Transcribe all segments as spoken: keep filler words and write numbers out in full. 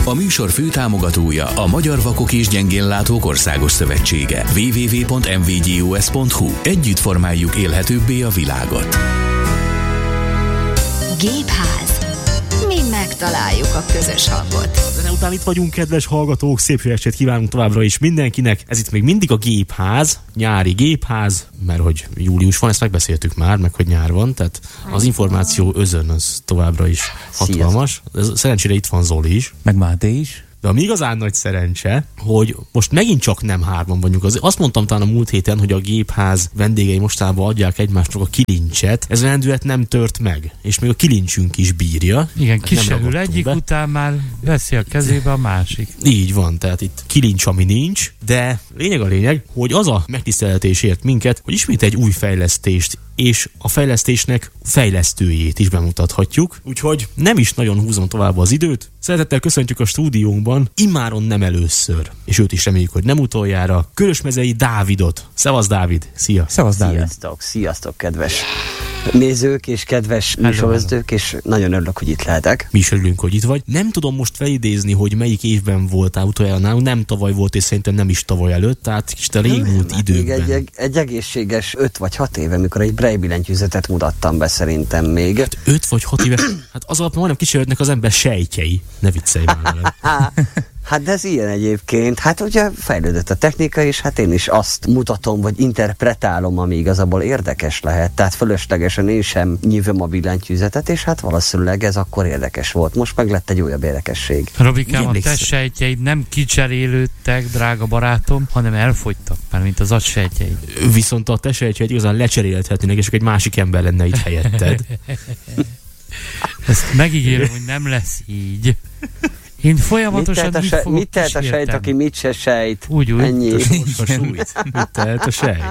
A műsor főtámogatója a Magyar Vakok és Gyengénlátók Országos Szövetsége. double-u double-u double-u pont em vé gé o es pont hu. Együtt formáljuk élhetőbbé a világot. Gépház. Mi megtaláljuk a közös hangot. De után itt vagyunk, kedves hallgatók, szép jó estét kívánunk továbbra is mindenkinek. Ez itt még mindig a Gépház, nyári Gépház, mert hogy július van, ezt megbeszéltük már, meg hogy nyár van, tehát az információ özön az továbbra is hatalmas. Szerencsére itt van Zoli is. Meg Máté is. De ami igazán nagy szerencse, hogy most megint csak nem hárman vagyunk. Az, azt mondtam talán a múlt héten, hogy a Gépház vendégei mostában adják egymásnak a kilincset. Ez a rendület nem tört meg, és még a kilincsünk is bírja. Igen, kiserül egyik, be. Után már veszi a kezébe a másik. Így van, tehát itt kilincs, ami nincs, de lényeg a lényeg, hogy az a megtiszteltetés ért minket, hogy ismét egy új fejlesztést és a fejlesztésnek fejlesztőjét is bemutathatjuk. Úgyhogy nem is nagyon húzom tovább az időt. Szeretettel köszöntjük a stúdiónkban, immáron nem először, és őt is reméljük, hogy nem utoljára, Körösmezei Dávidot. Szevasz, Dávid! Szia! Szevasz, Dávid! Sziasztok, sziasztok, kedves nézők és kedves műsorvezetők, és nagyon örülök, hogy itt lehetek. Mi is örülünk, hogy itt vagy. Nem tudom most felidézni, hogy melyik évben voltál utoljára nálunk, nem tavaly volt, és szerintem nem is tavaly előtt, tehát kicsit a régmúlt időkben. Egy, egy, egy egészséges öt vagy hat éve, amikor egy Braille billentyűzetet mutattam be szerintem még. Hát öt vagy hat éve? Hát az alapján majdnem kísérletnek az ember sejtjei. Ne viccelj már velem. Hát de ez ilyen egyébként. Hát ugye fejlődött a technika, és hát én is azt mutatom, vagy interpretálom, ami igazából érdekes lehet. Tehát fölöslegesen én sem nyívöm a billentyűzetet, és hát valószínűleg ez akkor érdekes volt. Most meg lett egy újabb érdekesség. Robikám, a te sejtjeid nem kicserélődtek, drága barátom, hanem elfogytak, már mint az agysejtjeid. Viszont a te sejtjeid igazán lecserélhetnének, és egy másik ember lenne itt helyetted. Ezt megígérem, hogy nem lesz így. Én folyamatosan mit így se, fogok mit tehet a sejt, aki mit se sejt? Úgy, úgy. Ennyi. A súlyt. Mit tehet a sejt?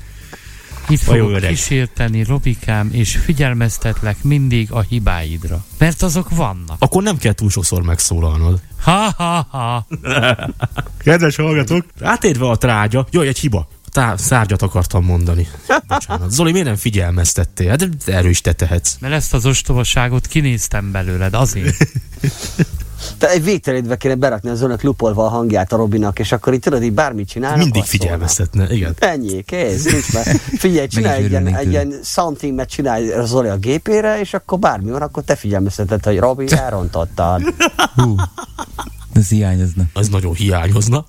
Itt fogok kísérteni, Robikám, és figyelmeztetlek mindig a hibáidra. Mert azok vannak. Akkor nem kell túl sokszor megszólalnod. Ha-ha-ha! Kedves hallgatók, átérve a trágya, jaj, egy hiba. Tá, szárgyat akartam mondani. Bocsánat. Zoli, miért nem figyelmeztettél? Hát erről is te tehetsz. Mert ezt az ostobaságot kinéztem belőled, azért. Te egy végtelédbe kéne berakni az önök lupolva a hangját a Robinak, és akkor itt tudod, így bármit csinálnak. Mindig figyelmeztetne, igen. Ennyi, kész, nincs már. Figyelj, csinálj egy ilyen, egy ilyen soundteamet, csinálj a Zoli a gépére, és akkor bármi van, akkor te figyelmezteted, hogy Robi, elrontottad. Hú, ez hiányozna. Ez nagyon hiányozna.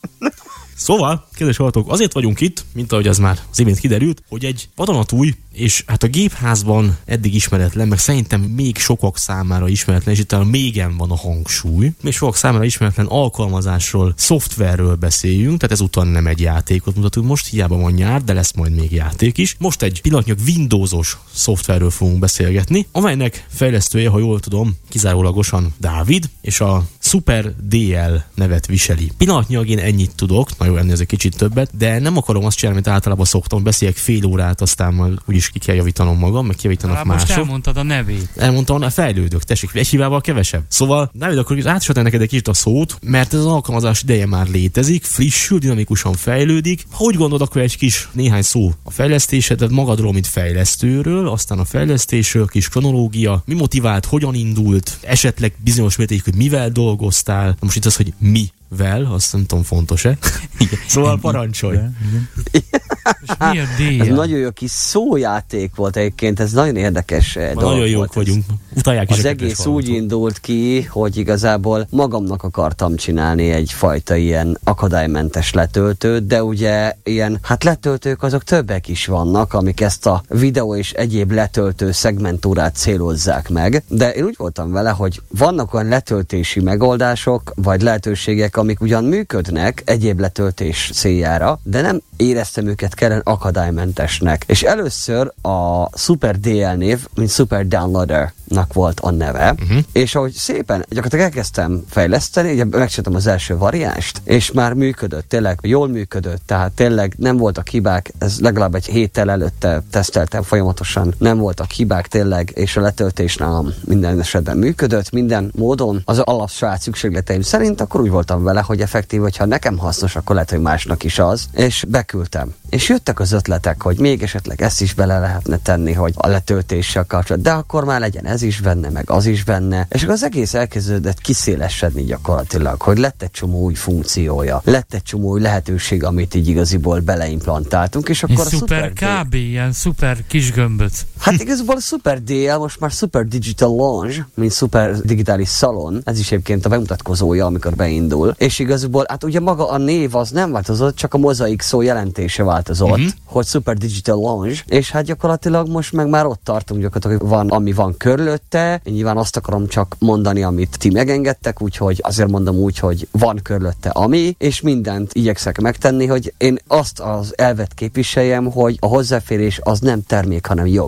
Szóval, kedves hallgatók, azért vagyunk itt, mint ahogy az már az imént kiderült, hogy egy vadonatúj, és hát a Gépházban eddig ismeretlen, meg szerintem még sokak számára ismeretlen, és itt a mégen van a hangsúly, még sokak számára ismeretlen alkalmazásról, szoftverről beszéljünk, tehát ezúttal nem egy játékot mutatunk most, hiába van nyár, de lesz majd még játék is. Most egy pillanatnyilag Windowsos szoftverről fogunk beszélgetni, amelynek fejlesztője, ha jól tudom, kizárólagosan Dávid, és a Super dé el nevet viseli. Pillanatnyilag én ennyit tudok, na jó, ennél ez egy kicsit többet, de nem akarom azt csinálni, mint általában szoktam, beszéljek fél órát, aztán majd úgyis ki kell javítanom magam, meg kijavítanak mások. Most elmondtad a nevét. Elmondtam, hogy fejlődök, tessék, egy hibával kevesebb. Szóval, Dávid, akkor át is adnám neked egy kicsit a szót, mert ez az alkalmazás ideje már létezik, frissül, dinamikusan fejlődik. Ha úgy gondolod, akkor egy kis néhány szó a fejlesztésedet magadról, mint fejlesztőről, aztán a fejlesztésről, kis kronológia, mi motivált, hogyan indult, esetleg bizonyos mértékig, hogy mivel dolgoztál. Most itt az, hogy mi vel, azt nem tudom, fontos-e? Szóval parancsolj. Mi a dé el? Ez nagyon jó kis szójáték volt egyébként, ez nagyon érdekes dolog. Nagyon jók vagyunk. Utálják is az egész úgy indult ki, hogy igazából magamnak akartam csinálni egyfajta ilyen akadálymentes letöltőt, de ugye ilyen, hát letöltők azok többek is vannak, amik ezt a videó és egyéb letöltő szegmentúrát célozzák meg, de én úgy voltam vele, hogy vannak olyan letöltési megoldások, vagy lehetőségek, amik ugyan működnek egyéb letöltés céljára, de nem éreztem őket kellene akadálymentesnek. És először a Super dé el név, mint Super Downloader-nak volt a neve, uh-huh. és ahogy szépen gyakorlatilag elkezdtem fejleszteni, ugye megcsináltam az első variánst, és már működött, tényleg jól működött, tehát tényleg nem voltak hibák, ez legalább egy héttel előtte teszteltem folyamatosan, nem voltak hibák tényleg, és a letöltés nálam minden esetben működött, minden módon az alap saját szükségleteim szerint, akkor úgy voltam vele, hogy effektív, hogyha nekem hasznos, akkor lehet, hogy másnak is az, és beküldtem. És jöttek az ötletek, hogy még esetleg ezt is bele lehetne tenni, hogy a letöltéssel kapcsolatban, de akkor már legyen ez is is benne, meg az is benne, és akkor az egész elkezdődött kiszélesedni gyakorlatilag, hogy lett egy csomó új funkciója, lett egy csomó új lehetőség, amit így igaziból beleimplantáltunk, és akkor és a szuper Super ká bé, ilyen szuper kis gömböt. Hát igazából a Super dé el most már Super Digital Lounge, mint Super Digitális Szalon, ez is egyébként a bemutatkozója, amikor beindul, és igazából hát ugye maga a név az nem változott, csak a mozaik szó jelentése változott, mm-hmm. hogy Super Digital Lounge, és hát gyakorlatilag most meg már ott tartunk gyakorlatilag, hogy van, ami van körülötte, én nyilván azt akarom csak mondani, amit ti megengedtek, úgyhogy azért mondom úgy, hogy van körülötte ami, és mindent igyekszek megtenni, hogy én azt az elvet képviseljem, hogy a hozzáférés az nem termék, hanem jog.